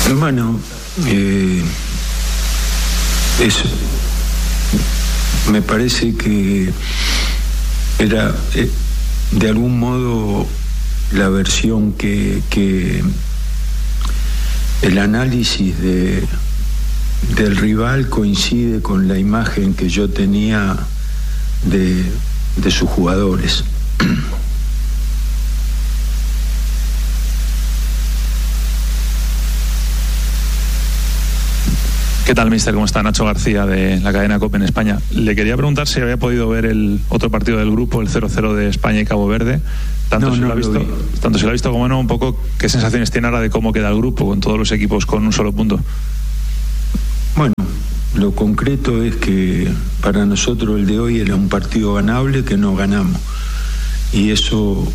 Bueno, eso me parece que era de algún modo la versión que el análisis del rival coincide con la imagen que yo tenía de sus jugadores. ¿Qué tal, mister? ¿Cómo está? Nacho García, de la cadena COPE en España. Le quería preguntar si había podido ver el otro partido del grupo, el 0-0 de España y Cabo Verde. Tanto si lo ha visto como no, un poco qué sensaciones tiene ahora de cómo queda el grupo con todos los equipos con un solo punto. Bueno, lo concreto es que para nosotros el de hoy era un partido ganable que no ganamos. Y eso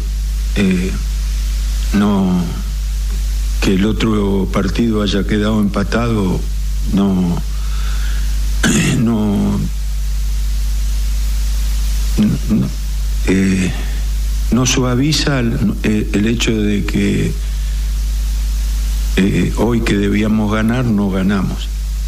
no, que el otro partido haya quedado empatado, no suaviza el hecho de que hoy que debíamos ganar no ganamos.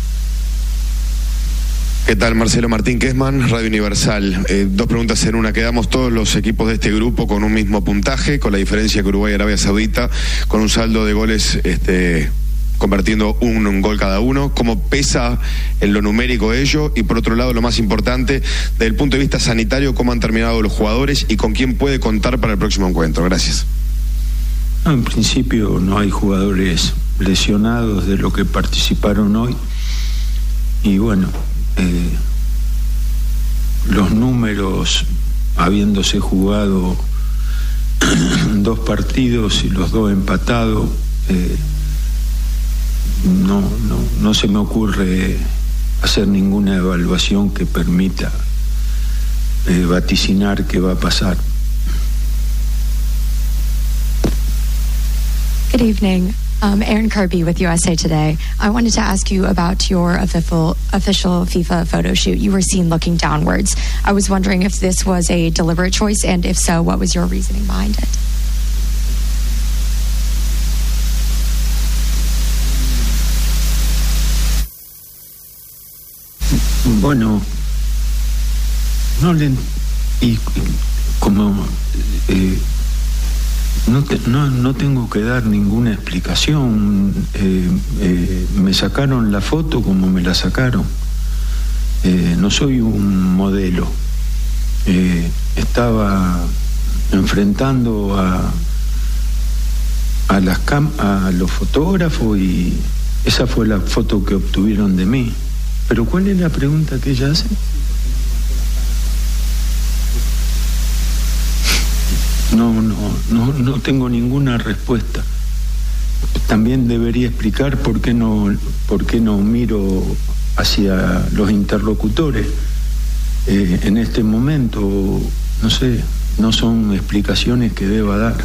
¿Qué tal? Marcelo Martín Kessman, Radio Universal. Dos preguntas en una. Quedamos todos los equipos de este grupo con un mismo puntaje, con la diferencia que Uruguay y Arabia Saudita, con un saldo de goles convirtiendo un gol cada uno. ¿Cómo pesa en lo numérico ello? Y por otro lado, lo más importante, desde el punto de vista sanitario, ¿cómo han terminado los jugadores y con quién puede contar para el próximo encuentro? Gracias. En principio no hay jugadores lesionados de los que participaron hoy. Y bueno, los números, habiéndose jugado 2 partidos y los 2 empatados, no se me ocurre hacer ninguna evaluación que permita vaticinar qué va a pasar. Good evening. Erin Kirby with USA Today. I wanted to ask you about your official FIFA photo shoot. You were seen looking downwards. I was wondering if this was a deliberate choice, and if so, what was your reasoning behind it? Bueno, no tengo que dar ninguna explicación. Me sacaron la foto como me la sacaron. No soy un modelo. Estaba enfrentando a los fotógrafos y esa fue la foto que obtuvieron de mí. ¿Pero cuál es la pregunta que ella hace? No tengo ninguna respuesta. También debería explicar por qué no miro hacia los interlocutores en este momento. No sé, no son explicaciones que deba dar.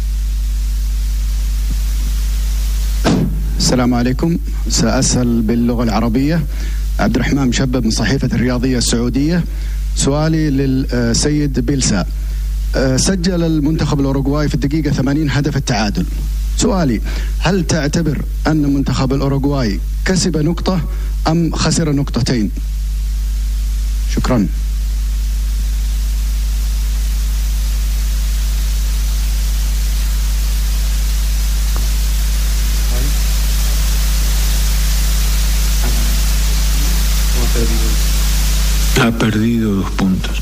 السلام عليكم. سأسأل باللغة العربية. عبد الرحمن مشبب من صحيفة الرياضية السعودية. سؤالي للسيد بيلسا. سجل المنتخب الأوروغواي في الدقيقة 80 هدف التعادل. سؤالي: هل تعتبر أن منتخب الأوروغواي كسب نقطة أم خسر نقطتين؟ شكرا. Ha perdido 2 puntos.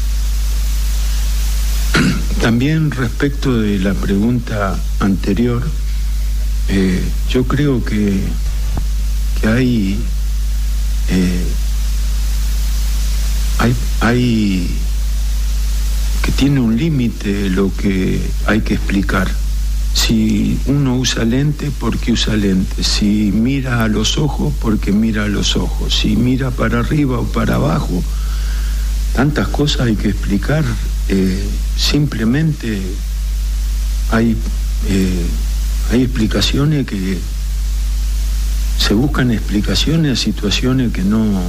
También respecto de la pregunta anterior, yo creo que hay que tiene un límite lo que hay que explicar. Si uno usa lente, ¿por qué usa lente? Si mira a los ojos, ¿por qué mira a los ojos? Si mira para arriba o para abajo, tantas cosas hay que explicar. Simplemente hay explicaciones que se buscan explicaciones a situaciones que no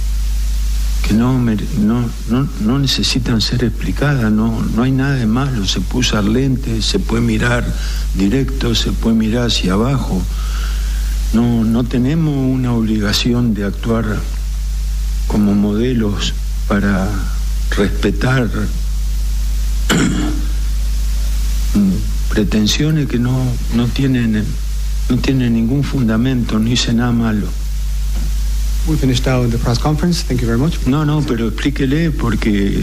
necesitan ser explicadas. No hay nada de malo. Se puede usar lentes, se puede mirar directo, se puede mirar hacia abajo. Tantas cosas hay que explicar. Simplemente hay explicaciones que se buscan explicaciones a situaciones que no necesitan ser explicadas. No hay nada de malo. Se puede usar lentes, se puede mirar directo, se puede mirar hacia abajo. Tantas cosas hay que explicar. No tenemos una obligación de actuar como modelos para respetar pretensiones que no tienen ningún fundamento, no hice nada malo. We finished now the press conference. Thank you very much. No, pero explíquele porque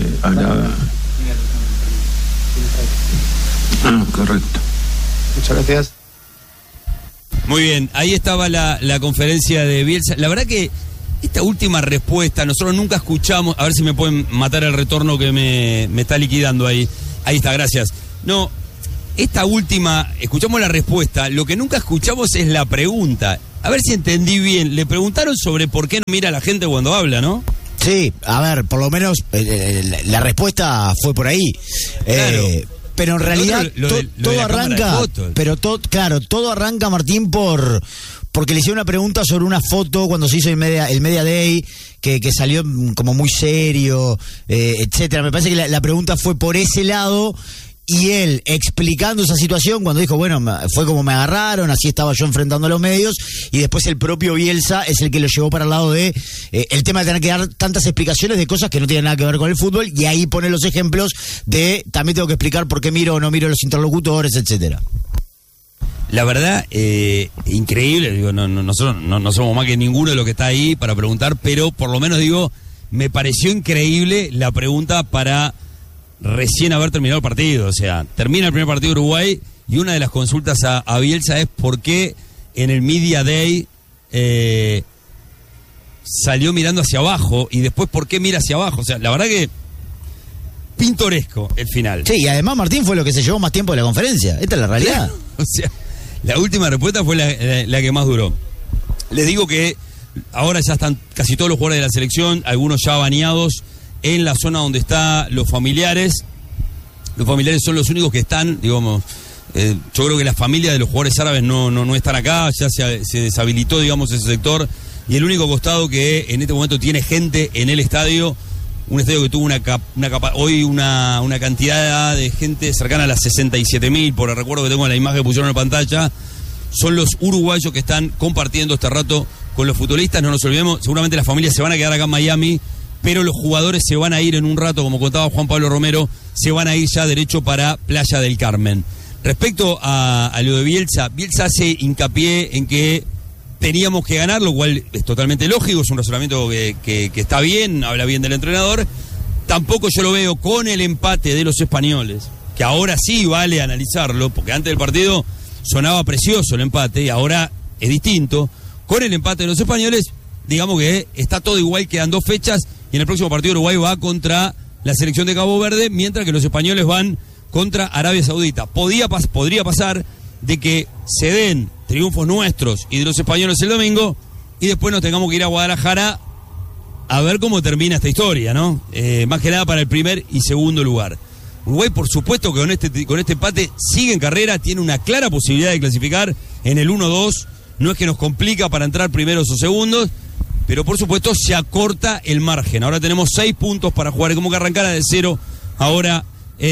correcto. Muchas gracias. Muy bien, ahí estaba la conferencia de Bielsa. La verdad que esta última respuesta, nosotros nunca escuchamos, a ver si me pueden matar el retorno que me está liquidando ahí. Ahí está, gracias. No, esta última, escuchamos la respuesta, lo que nunca escuchamos es la pregunta. A ver si entendí bien, le preguntaron sobre por qué no mira a la gente cuando habla, ¿no? Sí, a ver, por lo menos la respuesta fue por ahí. Claro. Pero en realidad todo arranca, todo arranca, Martín, porque le hicieron una pregunta sobre una foto cuando se hizo el Media Day, que salió como muy serio, etcétera. Me parece que la pregunta fue por ese lado, y él explicando esa situación cuando dijo, bueno, fue como me agarraron, así estaba yo enfrentando a los medios, y después el propio Bielsa es el que lo llevó para el lado de el tema de tener que dar tantas explicaciones de cosas que no tienen nada que ver con el fútbol, y ahí pone los ejemplos de también tengo que explicar por qué miro o no miro a los interlocutores, etcétera. La verdad, increíble, digo, nosotros no somos más que ninguno de los que está ahí para preguntar, pero por lo menos digo, me pareció increíble la pregunta para recién haber terminado el partido. O sea, termina el primer partido de Uruguay y una de las consultas a Bielsa es por qué en el Media Day salió mirando hacia abajo y después por qué mira hacia abajo. O sea, la verdad que pintoresco el final. Sí, y además Martín fue lo que se llevó más tiempo de la conferencia. Esta es la realidad. O sea, la última respuesta fue la que más duró. Les digo que ahora ya están casi todos los jugadores de la selección, algunos ya baneados en la zona donde están los familiares. Los familiares son los únicos que están, digamos, yo creo que las familias de los jugadores árabes no están acá, ya se deshabilitó, digamos, ese sector, y el único costado que en este momento tiene gente en el estadio, un estadio que tuvo hoy una cantidad de gente cercana a las 67.000, por el recuerdo que tengo en la imagen que pusieron en pantalla, son los uruguayos que están compartiendo este rato con los futbolistas. No nos olvidemos, seguramente las familias se van a quedar acá en Miami, pero los jugadores se van a ir en un rato, como contaba Juan Pablo Romero, se van a ir ya derecho para Playa del Carmen. Respecto a lo de Bielsa hace hincapié en que teníamos que ganar, lo cual es totalmente lógico, es un razonamiento que está bien, habla bien del entrenador. Tampoco yo lo veo con el empate de los españoles, que ahora sí vale analizarlo, porque antes del partido sonaba precioso el empate y ahora es distinto. Con el empate de los españoles, digamos que está todo igual, quedan 2 fechas y en el próximo partido Uruguay va contra la selección de Cabo Verde, mientras que los españoles van contra Arabia Saudita. Podría pasar de que se den triunfos nuestros y de los españoles el domingo y después nos tengamos que ir a Guadalajara a ver cómo termina esta historia, ¿no? Más que nada para el primer y segundo lugar. Uruguay, por supuesto, que con este empate sigue en carrera, tiene una clara posibilidad de clasificar en el 1-2. No es que nos complica para entrar primeros o segundos, pero por supuesto se acorta el margen. Ahora tenemos 6 puntos para jugar, es como que arrancara de 0 ahora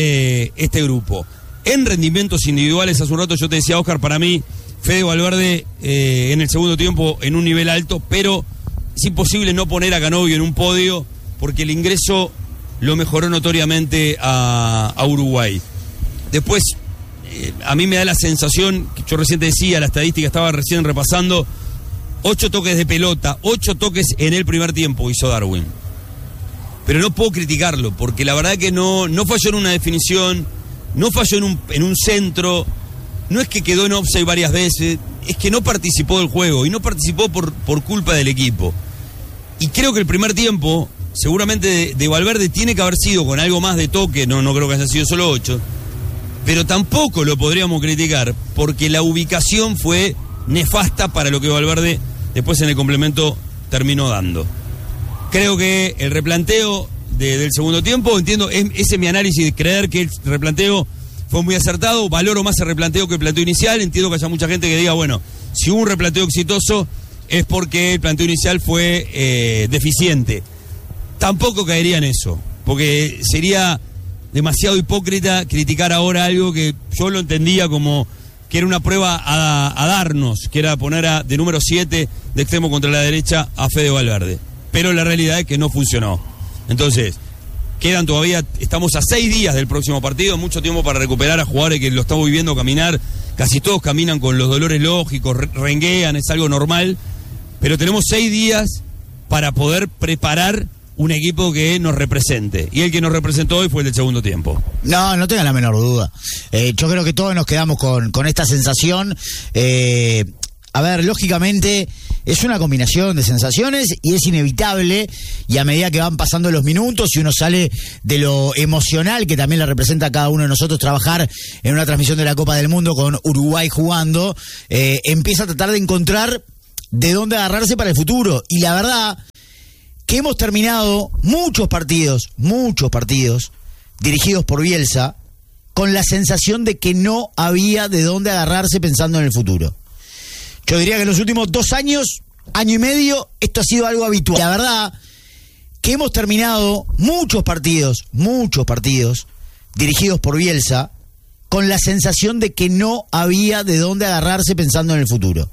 este grupo. En rendimientos individuales, hace un rato yo te decía, Óscar, para mí Fede Valverde en el segundo tiempo en un nivel alto, pero es imposible no poner a Canovio en un podio porque el ingreso lo mejoró notoriamente a Uruguay. Después, a mí me da la sensación, que yo recién te decía, la estadística estaba recién repasando, 8 toques de pelota, 8 toques en el primer tiempo hizo Darwin. Pero no puedo criticarlo, porque la verdad que no falló en una definición, no falló en un centro, no es que quedó en offside varias veces, es que no participó del juego, y no participó por culpa del equipo. Y creo que el primer tiempo, seguramente de Valverde, tiene que haber sido con algo más de toque, no creo que haya sido solo 8, pero tampoco lo podríamos criticar, porque la ubicación fue nefasta para lo que Valverde después en el complemento terminó dando. Creo que el replanteo del segundo tiempo, entiendo, ese es mi análisis de creer que el replanteo fue muy acertado, valoro más el replanteo que el planteo inicial, entiendo que haya mucha gente que diga, bueno, si hubo un replanteo exitoso es porque el planteo inicial fue deficiente. Tampoco caería en eso, porque sería demasiado hipócrita criticar ahora algo que yo lo entendía como que era una prueba a darnos, que era poner de número 7 de extremo contra la derecha a Fede Valverde. Pero la realidad es que no funcionó. Entonces, estamos a 6 días del próximo partido, mucho tiempo para recuperar a jugadores que lo estamos viviendo caminar. Casi todos caminan con los dolores lógicos, renguean, es algo normal. Pero tenemos 6 días para poder preparar un equipo que nos represente. Y el que nos representó hoy fue el del segundo tiempo. No tenga la menor duda. Yo creo que todos nos quedamos con esta sensación. A ver, lógicamente es una combinación de sensaciones y es inevitable, y a medida que van pasando los minutos y uno sale de lo emocional que también le representa a cada uno de nosotros trabajar en una transmisión de la Copa del Mundo con Uruguay jugando, empieza a tratar de encontrar de dónde agarrarse para el futuro. Y la verdad que hemos terminado muchos partidos dirigidos por Bielsa con la sensación de que no había de dónde agarrarse pensando en el futuro. Yo diría que en los últimos 2 años, año y medio, esto ha sido algo habitual. La verdad que hemos terminado muchos partidos dirigidos por Bielsa con la sensación de que no había de dónde agarrarse pensando en el futuro.